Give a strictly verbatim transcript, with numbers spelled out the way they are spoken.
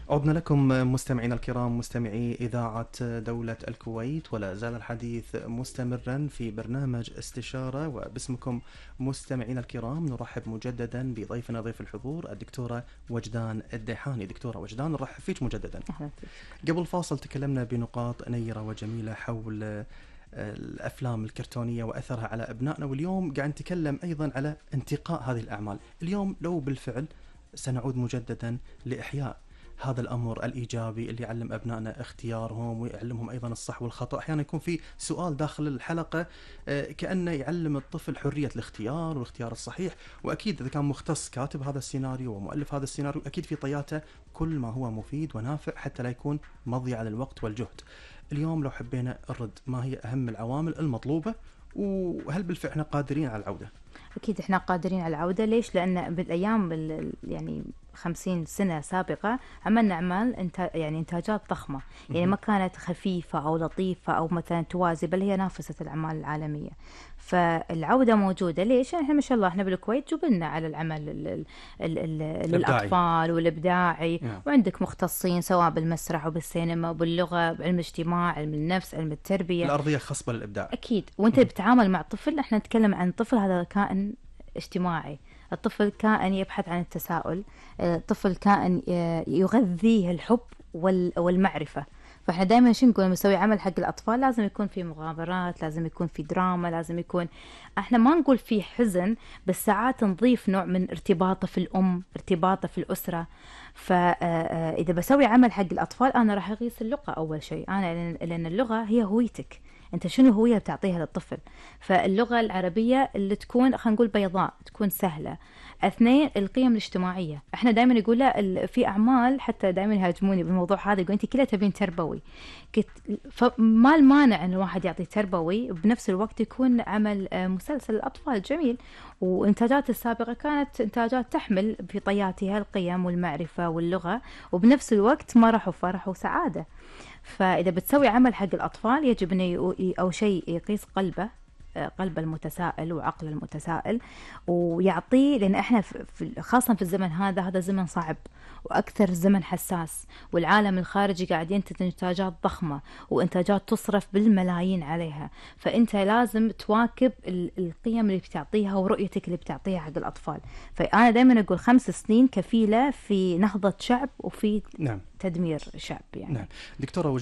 عدنا لكم مستمعينا الكرام، مستمعي إذاعة دولة الكويت، ولا زال الحديث مستمرا في برنامج استشارة. وباسمكم مستمعينا الكرام نرحب مجددا بضيفنا ضيف الحضور الدكتورة وجدان الديحاني. دكتورة وجدان نرحب فيك مجددا. أهلا فيك. قبل فاصل تكلمنا بنقاط نيرة وجميلة حول الأفلام الكرتونية وأثرها على أبنائنا، واليوم قاعد نتكلم أيضا على انتقاء هذه الأعمال. اليوم لو بالفعل سنعود مجددا لإحياء هذا الأمر الإيجابي اللي يعلم أبنائنا اختيارهم ويعلمهم أيضا الصح والخطأ. أحيانا يكون في سؤال داخل الحلقة كأنه يعلم الطفل حرية الاختيار والاختيار الصحيح، وأكيد إذا كان مختص كاتب هذا السيناريو ومؤلف هذا السيناريو أكيد في طياته كل ما هو مفيد ونافع حتى لا يكون مضيعة للوقت والجهد. اليوم لو حبينا نرد، ما هي أهم العوامل المطلوبة، وهل بالفعل احنا قادرين على العودة؟ أكيد إحنا قادرين على العودة. ليش؟ لأن بالأيام يعني خمسين سنة سابقة عملنا أعمال انت يعني إنتاجات ضخمة، يعني ما كانت خفيفة أو لطيفة أو مثلا توازي، بل هي نافست الأعمال العالمية. فالعودة موجودة. ليش؟ إحنا ما شاء الله إحنا بالكويت جبلنا على العمل ال ال ال ال للأطفال والإبداعي، yeah. وعندك مختصين سواء بالمسرح وبالسينما وباللغة، بعلم الاجتماع، علم النفس، علم التربية، الأرضية خصبة للإبداع. أكيد. وأنت بتتعامل مع طفل، إحنا نتكلم عن طفل هذا كائن اجتماعي، الطفل كائن يبحث عن التساؤل، الطفل كائن يغذيه الحب والمعرفة. فاحنا دائما شو نقول لما نسوي عمل حق الأطفال؟ لازم يكون في مغامرات، لازم يكون في دراما، لازم يكون، احنا ما نقول في حزن، بس ساعات نضيف نوع من ارتباطه في الأم، ارتباطه في الأسرة. فإذا بسوي عمل حق الأطفال أنا راح أقيس اللغة أول شيء، أنا لأن اللغة هي هويتك، انت شنو هوية بتعطيها للطفل. فاللغة العربية اللي تكون خلينا نقول بيضاء، تكون سهلة. اثنين، القيم الاجتماعية. احنا دائما يقول لا في اعمال، حتى دائما يهاجموني بالموضوع هذا، يقول انت كلها تبين تربوي. فما المانع ان الواحد يعطي تربوي بنفس الوقت يكون عمل مسلسل الاطفال جميل. وانتاجات السابقة كانت انتاجات تحمل في طياتها القيم والمعرفة واللغة، وبنفس الوقت مرح وفرح وسعادة. فإذا بتسوي عمل حق الأطفال يجب أن أو شيء يقيس قلبه، قلب المتسائل وعقل المتسائل، ويعطيه، لأن إحنا في خاصة في الزمن هذا، هذا زمن صعب وأكثر زمن حساس، والعالم الخارجي قاعد ينتج إنتاجات ضخمة وإنتاجات تصرف بالملايين عليها. فأنت لازم تواكب القيم اللي بتعطيها ورؤيتك اللي بتعطيها حق الأطفال. فأنا دائما أقول خمس سنين كفيلة في نهضة شعب وفي نعم. تدمير شعب يعني. نعم. دكتورة